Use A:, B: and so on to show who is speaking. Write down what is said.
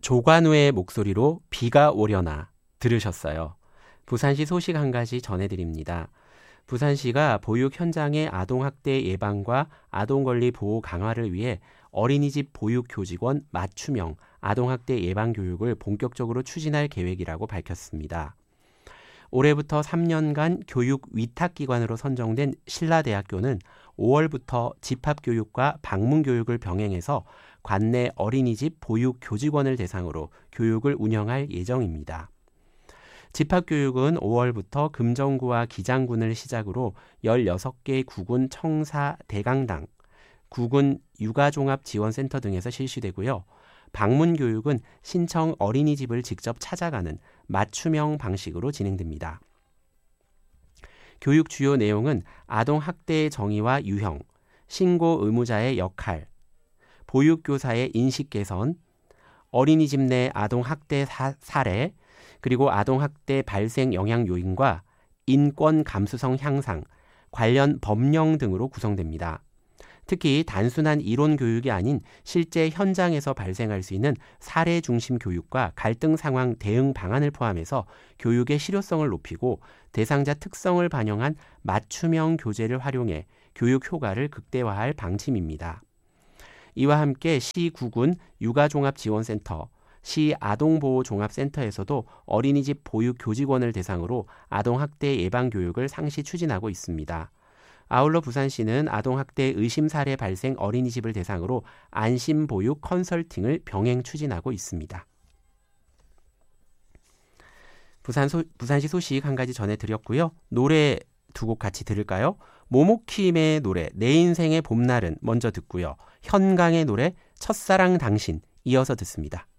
A: 조관우의 목소리로 비가 오려나 들으셨어요. 부산시 소식 한 가지 전해드립니다. 부산시가 보육 현장의 아동학대 예방과 아동권리 보호 강화를 위해 어린이집 보육 교직원 맞춤형 아동학대 예방 교육을 본격적으로 추진할 계획이라고 밝혔습니다. 올해부터 3년간 교육 위탁기관으로 선정된 신라대학교는 5월부터 집합교육과 방문교육을 병행해서 관내 어린이집 보육 교직원을 대상으로 교육을 운영할 예정입니다. 집합교육은 5월부터 금정구와 기장군을 시작으로 16개 구군 청사 대강당, 구군 육아종합지원센터 등에서 실시되고요. 방문교육은 신청 어린이집을 직접 찾아가는 맞춤형 방식으로 진행됩니다. 교육 주요 내용은 아동학대의 정의와 유형, 신고 의무자의 역할, 보육교사의 인식 개선, 어린이집 내 아동학대 사례, 그리고 아동학대 발생 영향 요인과 인권 감수성 향상, 관련 법령 등으로 구성됩니다. 특히 단순한 이론 교육이 아닌 실제 현장에서 발생할 수 있는 사례 중심 교육과 갈등 상황 대응 방안을 포함해서 교육의 실효성을 높이고 대상자 특성을 반영한 맞춤형 교재를 활용해 교육 효과를 극대화할 방침입니다. 이와 함께 시 구군 육아종합지원센터, 시 아동보호종합센터에서도 어린이집 보육 교직원을 대상으로 아동학대 예방교육을 상시 추진하고 있습니다. 아울러 부산시는 아동학대 의심 사례 발생 어린이집을 대상으로 안심보육 컨설팅을 병행 추진하고 있습니다. 부산시 소식 한 가지 전해드렸고요. 노래 두 곡 같이 들을까요? 모모킴의 노래 내 인생의 봄날은 먼저 듣고요. 현강의 노래 첫사랑 당신 이어서 듣습니다.